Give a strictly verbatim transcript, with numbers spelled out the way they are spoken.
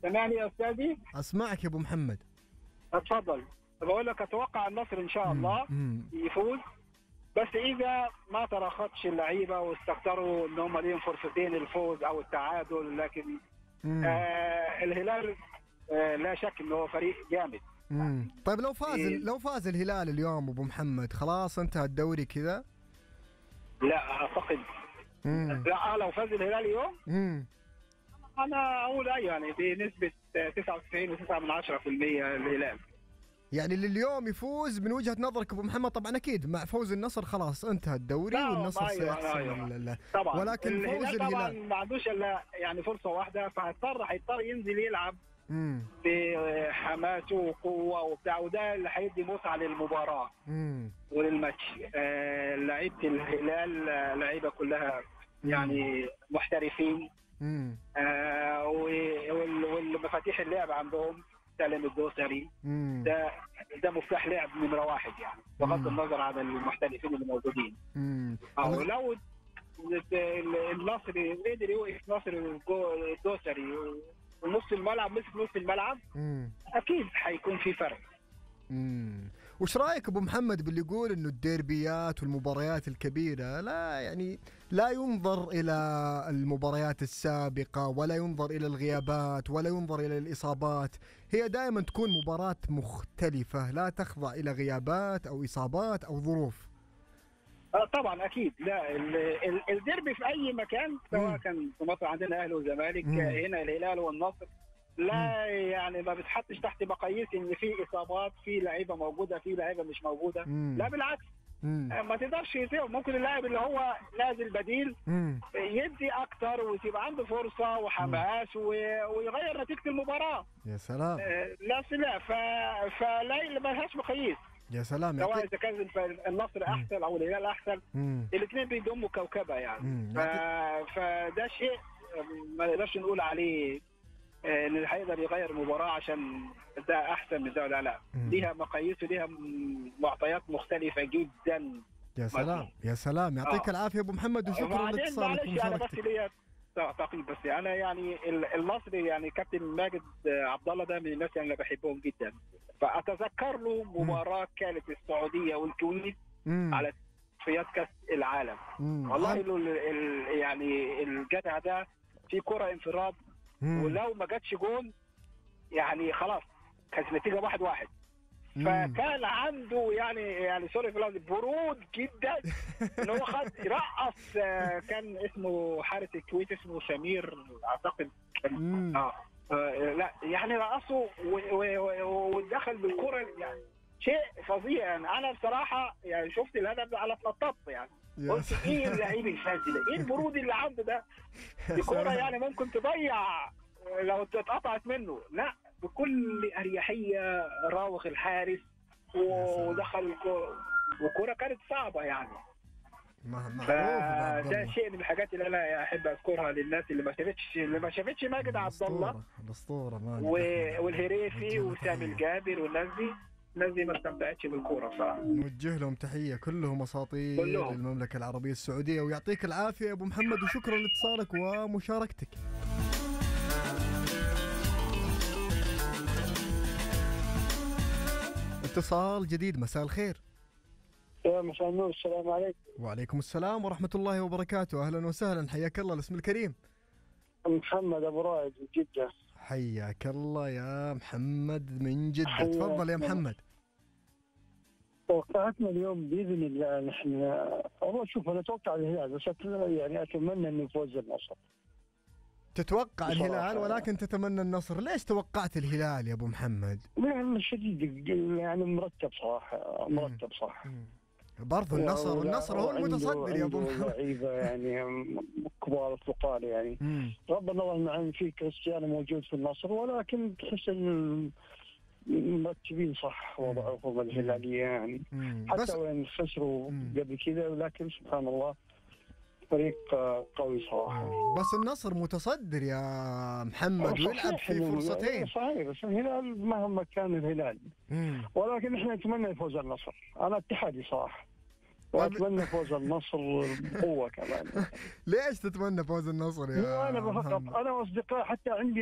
سامعني يا استاذي؟ اسمعك يا ابو محمد. اتفضل. بقول لك اتوقع النصر ان شاء الله مم. يفوز، بس اذا ما تراخصش اللعيبه واستكتروا ان هم ليهم فرصتين الفوز او التعادل. لكن آه الهلال آه لا شك انه هو فريق جامد. مم. طيب لو فاز إيه؟ لو فاز الهلال اليوم ابو محمد خلاص انتهى الدوري كذا؟ لا اعتقد. مم. لا لو فاز الهلال اليوم مم. انا اقول ايوه يعني بنسبه تسعة وتسعين فاصلة تسعة من عشرة بالمية الهلال. يعني اللي اليوم يفوز من وجهة نظرك ابو محمد، طبعا اكيد مع فوز النصر خلاص انتهى الدوري والنصر أيوة سيحسم أيوة. ال- طبعا ولكن الهلال فوز طبعا الهلال ما عندوش الا يعني فرصه واحده، فهيضطر هيضطر ينزل يلعب مم. بحماسه وقوه وبتاع، وده اللي هيدي متعه للمباراه مم. وللماتش. آه لعيبه الهلال آه، لعيبه كلها يعني محترفين. مم. آه وال- والمفاتيح اللعب عندهم سالم الدوسري، مم. ده ده مفتاح لعب نمره واحد يعني، بغض النظر عن المحترفين اللي موجودين. مم. او لو النصر قدر يوقف نصر الدوسري ونص الملعب مسك نص الملعب، مم. اكيد حيكون في فرق. امم وش رايك ابو محمد باللي يقول انه الديربيات والمباريات الكبيره لا يعني لا ينظر الى المباريات السابقه ولا ينظر الى الغيابات ولا ينظر الى الاصابات، هي دائما تكون مباراه مختلفه لا تخضع الى غيابات او اصابات او ظروف؟ آه طبعا اكيد. لا ال- ال- الديربي في اي مكان سواء مم. كان في مصر عندنا اهلي وزمالك، مم. هنا الهلال والنصر، لا يعني ما بتحطش تحت مقاييس ان في اصابات، في لعيبه موجوده، في لعيبه مش موجوده. مم. لا بالعكس. مم. آه، ما تقدرش يسيب. ممكن اللاعب اللي هو نازل بديل مم. يدي اكتر وتبقى عنده فرصه وحماس و- ويغير نتيجه المباراه. يا سلام آه، لا لا ف... فلا ما لهاش مقاييس، يا سلام سواء يعطيك اذا كان النصر احسن او الهلال احسن، مم. الاثنين بيضموا كوكبه يعني. مم. ف... فده شيء ما نقدرش نقول عليه آه، ان هيقدر يغير مباراه عشان ده احسن من ده. لا لا، مم. ليها مقاييس وليها م- معطيات مختلفه جدا. يا سلام يا سلام يعطيك آه. العافيه ابو محمد وشكرا وبعدين لاتصالك معلش انا بس ومشاركتك. ليا تعقيب بس. انا يعني ال- المصري يعني كابتن ماجد آه، عبد الله ده من الناس اللي انا بحبهم جدا، فاتذكر له مباراه كانت السعوديه والكويت مم. على تصفيات كاس العالم. مم. والله له ال- ال- يعني الجدع ده في كره انفراد، مم. ولو ما جاتش جون يعني خلاص كانت النتيجه واحد واحد. مم. فكان عنده يعني يعني سوري في اللفظ برود جدا ان هو خد رقص. آه، كان اسمه حارس الكويت اسمه سمير اعتقد. مم. اه آه، لا يعني رقصه و- و- و- ودخل بالكره يعني شيء فظيع. يعني انا بصراحه يعني شفت الهدف ده على اتنططت يعني، يا قلت سلام. ايه اللعيب الفاسد ده، ايه البرود اللي عنده ده، يا دي كوره سلام. يعني ممكن تضيع لو اتقطعت منه. لا بكل اريحيه راوغ الحارس ودخل الكوره، والكوره كانت صعبه يعني. ما- معروف فده ده شيء من الحاجات اللي انا احب اذكرها للناس اللي ما شافتش اللي ما شافتش ماجد عبد الله الاسطوره و- والهريفي وسامي الجابر والناس دي. الناس دي ما استمتعتش بالكوره بصراحه. نوجه لهم تحيه كلهم اساطير كلهم. المملكه العربيه السعوديه، ويعطيك العافيه يا ابو محمد وشكرا لاتصالك ومشاركتك. اتصال جديد، مساء الخير. يا مساء النور، السلام عليكم. وعليكم السلام ورحمه الله وبركاته، اهلا وسهلا، حياك الله. الاسم الكريم محمد ابو رائد من جده. حياك الله يا محمد من جده، حياك تفضل يا الله. محمد. توقعاتنا اليوم باذن الله نحن والله شوف انا اتوقع الهلال، بس أت- يعني اتمنى انه يفوز النصر. تتوقع بصراحة. الهلال ولكن تتمنى النصر، ليش توقعت الهلال يا ابو محمد؟ يعني شديد يعني مرتب صراحه، مرتب صح. برضو النصر النصر هو المتصدر يا ابو عنده محمد. لعيبه يعني كبار الثقال يعني. مم. بغض النظر عن في كريستيانو موجود في النصر، ولكن تحس ان مرتبين صح وضعهم الهلاليه يعني. مم. حتى بس وين خسروا مم. قبل كذا، ولكن سبحان الله فريق قوي صراحه. بس النصر متصدر يا محمد ويلعب صحيح في إنه- فرصتين. صحيح، بس الهلال مهما كان الهلال، مم. ولكن احنا نتمنى يفوز النصر. انا اتحادي صراحه، واتمنى فوز النصر بقوه كمان. ليش تتمنى فوز النصر يا انا فقط محمد؟ انا واصدقائي حتى عندي